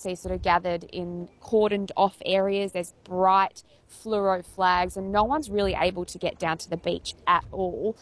see sort of gathered in cordoned off areas. There's bright fluoro flags, and no one's really able to get down to the beach at all.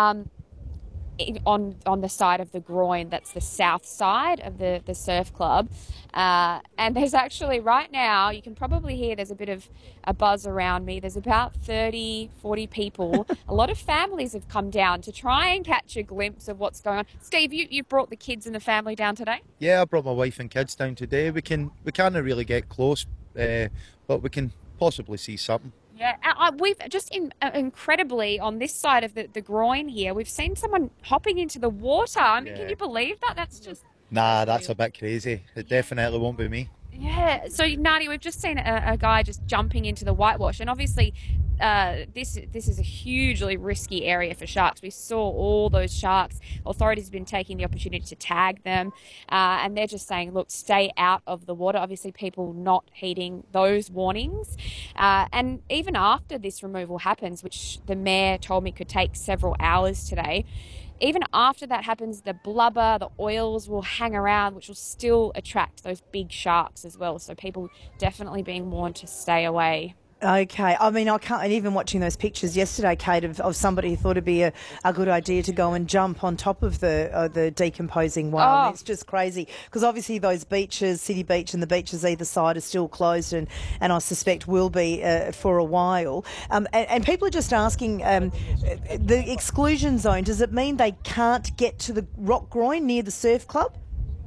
On the side of the Groin, that's the south side of the surf club. And there's actually, right now, you can probably hear there's a bit of a buzz around me. There's about 30, 40 people. A lot of families have come down to try and catch a glimpse of what's going on. Steve, you've brought the kids and the family down today? Yeah, I brought my wife and kids down today. We can't really get close, but we can possibly see something. Yeah, we've just incredibly on this side of the Groin here, we've seen someone hopping into the water. I mean, Can you believe that? That's just... Nah, that's a bit crazy. It definitely won't be me. Yeah, so Nadia, we've just seen a guy just jumping into the whitewash, and obviously this is a hugely risky area for sharks. We saw all those sharks. Authorities have been taking the opportunity to tag them, and they're just saying, look, stay out of the water. Obviously, people not heeding those warnings. And even after this removal happens, which the mayor told me could take several hours today, even after that happens, the blubber, the oils will hang around, which will still attract those big sharks as well. So people definitely being warned to stay away. Okay. I mean, I can't, and even watching those pictures yesterday, Kate, of somebody who thought it'd be a good idea to go and jump on top of the decomposing whale. Oh. It's just crazy because obviously those beaches, City Beach and the beaches either side are still closed and I suspect will be for a while. And people are just asking, the exclusion zone, does it mean they can't get to the Rock Groin near the surf club?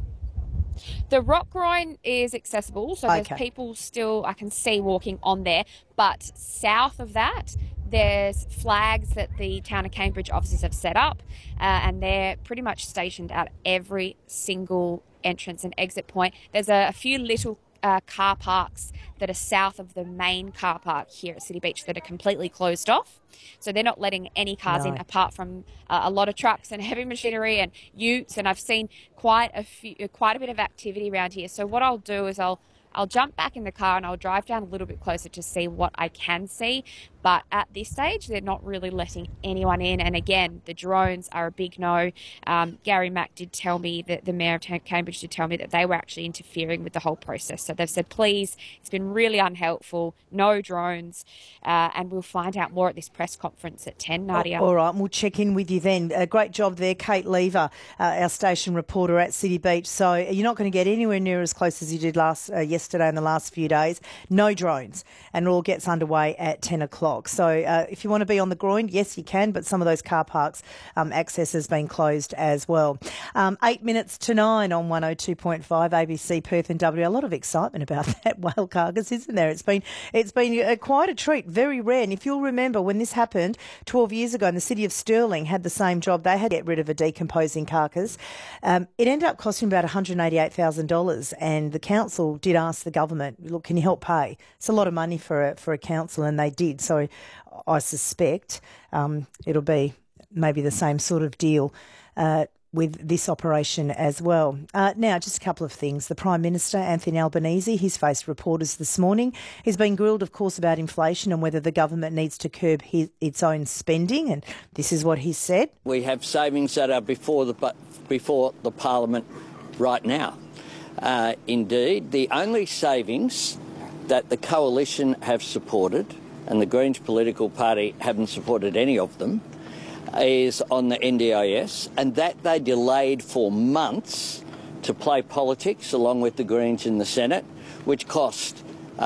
The Rock Groin is accessible, so there's people still I can see walking on there. But south of that, there's flags that the Town of Cambridge officers have set up, and they're pretty much stationed at every single entrance and exit point. There's a few little car parks that are south of the main car park here at City Beach that are completely closed off. So they're not letting any cars in apart from a lot of trucks and heavy machinery and utes. And I've seen quite a bit of activity around here. So what I'll do is I'll jump back in the car and I'll drive down a little bit closer to see what I can see. But at this stage, they're not really letting anyone in. And again, the drones are a big no. Gary Mack did tell me, that the Mayor of Cambridge did tell me that they were actually interfering with the whole process. So they've said, please, it's been really unhelpful, no drones. And we'll find out more at this press conference at 10, Nadia. All right, we'll check in with you then. Great job there, Kate Lever, our station reporter at City Beach. So you're not going to get anywhere near as close as you did yesterday and the last few days. No drones. And it all gets underway at 10 o'clock. So if you want to be on the Groin, yes, you can, but some of those car parks, access has been closed as well. 8 minutes to 9 on 102.5 ABC Perth and W. A lot of excitement about that whale carcass, isn't there? It's been quite a treat, very rare. And if you'll remember when this happened 12 years ago, and the city of Stirling had the same job, they had to get rid of a decomposing carcass. It ended up costing about $188,000, and the council did ask the government, look, can you help pay? It's a lot of money for a council, and they did. So I suspect it'll be maybe the same sort of deal with this operation as well. Now, just a couple of things. The Prime Minister, Anthony Albanese, he's faced reporters this morning. He's been grilled, of course, about inflation and whether the government needs to curb its own spending, and this is what he said. We have savings that are before the Parliament right now. Indeed, the only savings that the Coalition have supported, and the Greens political party haven't supported any of them, is on the NDIS, and that they delayed for months to play politics along with the Greens in the Senate, which cost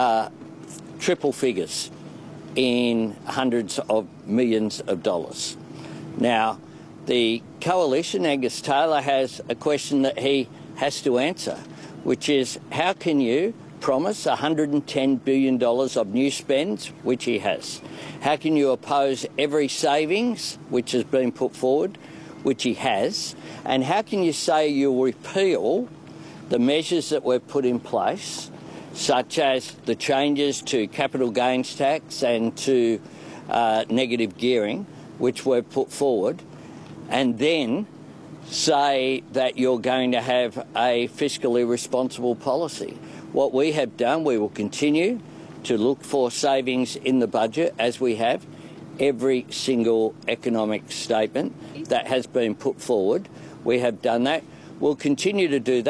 triple figures in hundreds of millions of dollars. Now, the Coalition, Angus Taylor, has a question that he has to answer, which is, how can you promise $110 billion of new spends, which he has? How can you oppose every savings which has been put forward, which he has? And how can you say you'll repeal the measures that we've put in place, such as the changes to capital gains tax and to negative gearing, which we've put forward, and then say that you're going to have a fiscally responsible policy? What we have done, we will continue to look for savings in the budget, as we have every single economic statement that has been put forward. We have done that. We'll continue to do that.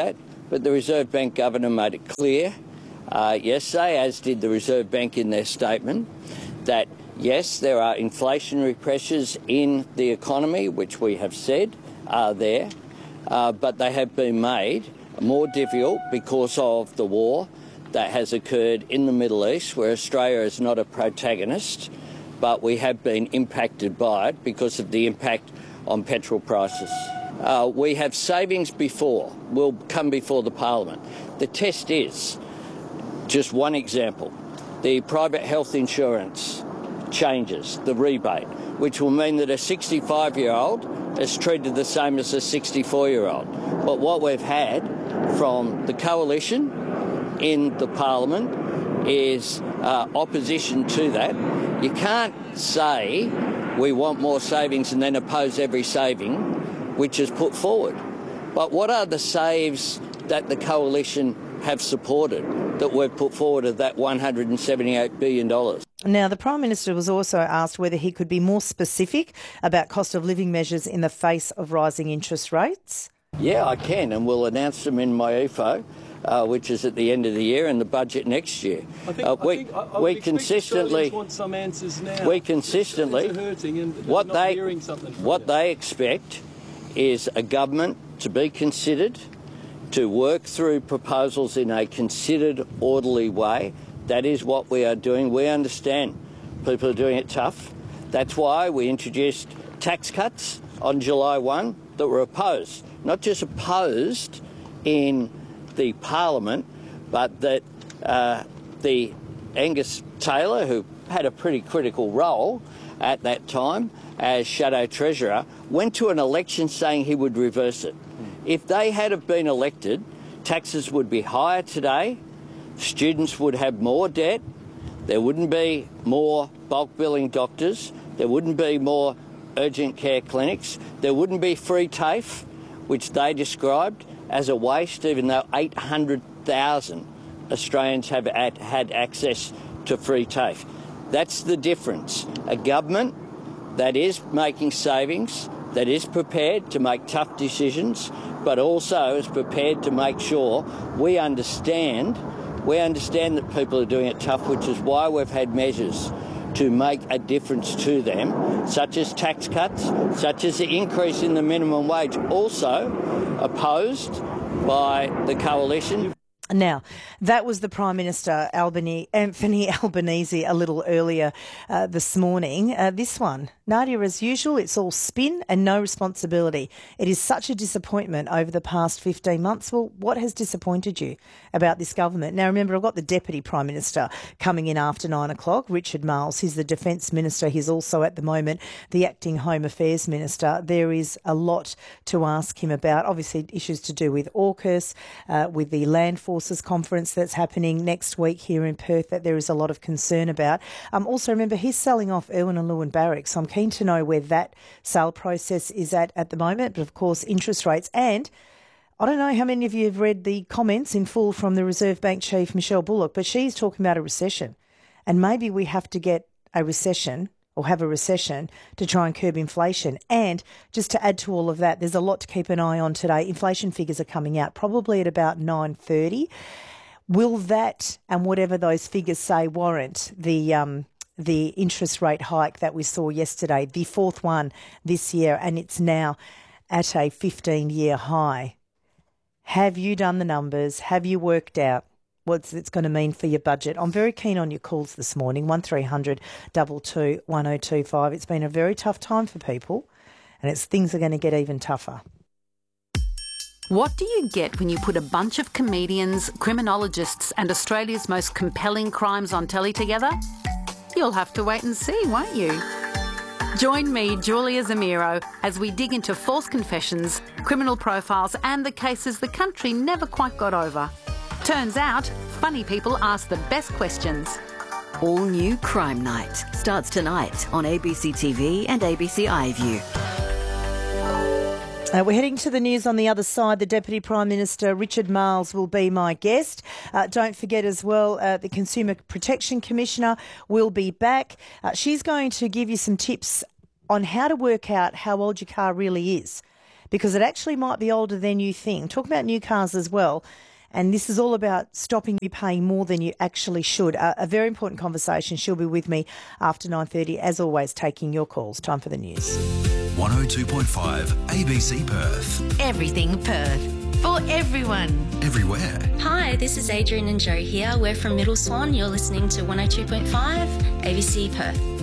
but the Reserve Bank Governor made it clear yesterday, as did the Reserve Bank in their statement, that yes, there are inflationary pressures in the economy, which we have said are there, but they have been made more difficult because of the war that has occurred in the Middle East, where Australia is not a protagonist, but we have been impacted by it because of the impact on petrol prices. We have savings before, will come before the Parliament. The test is, just one example, the private health insurance changes, the rebate, which will mean that a 65-year-old is treated the same as a 64-year-old. But what we've had from the coalition in the Parliament is opposition to that. You can't say we want more savings and then oppose every saving which is put forward. But what are the saves that the coalition have supported that we've put forward of that $178 billion? Now, the Prime Minister was also asked whether he could be more specific about cost of living measures in the face of rising interest rates. Yeah, I can, and we'll announce them in my EFO, which is at the end of the year, and the budget next year. We consistently want some answers now. We consistently what they expect is a government to be considered, to work through proposals in a considered, orderly way. That is what we are doing. We understand people are doing it tough. That's why we introduced tax cuts on July 1 that were opposed. Not just opposed in the Parliament, but that the Angus Taylor, who had a pretty critical role at that time as Shadow Treasurer, went to an election saying he would reverse it. If they had have been elected, taxes would be higher today, students would have more debt, there wouldn't be more bulk billing doctors, there wouldn't be more urgent care clinics, there wouldn't be free TAFE, which they described as a waste, even though 800,000 Australians have had access to free TAFE. That's the difference. A government that is making savings, that is prepared to make tough decisions, but also is prepared to make sure we understand that people are doing it tough, which is why we've had measures to make a difference to them, such as tax cuts, such as the increase in the minimum wage, also opposed by the coalition. Now, that was the Prime Minister, Anthony Albanese, a little earlier this morning. This one, Nadia, as usual, it's all spin and no responsibility. It is such a disappointment over the past 15 months. Well, what has disappointed you about this government? Now, remember, I've got the Deputy Prime Minister coming in after 9 o'clock, Richard Marles. He's the Defence Minister. He's also, at the moment, the Acting Home Affairs Minister. There is a lot to ask him about. Obviously, issues to do with AUKUS, with the Land Forces Conference that's happening next week here in Perth that there is a lot of concern about. Also, remember, he's selling off Irwin and Lewin Barracks, so I'm keen to know where that sale process is at the moment. But, of course, interest rates. And I don't know how many of you have read the comments in full from the Reserve Bank Chief, Michelle Bullock, but she's talking about a recession. And maybe we have to get a recession or have a recession to try and curb inflation. And just to add to all of that, there's a lot to keep an eye on today. Inflation figures are coming out probably at about 9:30. Will that and whatever those figures say warrant the interest rate hike that we saw yesterday, the fourth one this year, and it's now at a 15-year high? Have you done the numbers? Have you worked out what it's going to mean for your budget? I'm very keen on your calls this morning, 1300 22 1025. It's been a very tough time for people, and things are going to get even tougher. What do you get when you put a bunch of comedians, criminologists and Australia's most compelling crimes on telly together? You'll have to wait and see, won't you? Join me, Julia Zamiro, as we dig into false confessions, criminal profiles and the cases the country never quite got over. Turns out, funny people ask the best questions. All new Crime Night starts tonight on ABC TV and ABC iView. We're heading to the news on the other side. The Deputy Prime Minister, Richard Marles, will be my guest. Don't forget as well, the Consumer Protection Commissioner will be back. She's going to give you some tips on how to work out how old your car really is, because it actually might be older than you think. Talk about new cars as well. And this is all about stopping you paying more than you actually should. A very important conversation. She'll be with me after 9:30, as always, taking your calls. Time for the news. 102.5 ABC Perth. Everything Perth. For everyone. Everywhere. Hi, this is Adrian and Joe here. We're from Middle Swan. You're listening to 102.5 ABC Perth.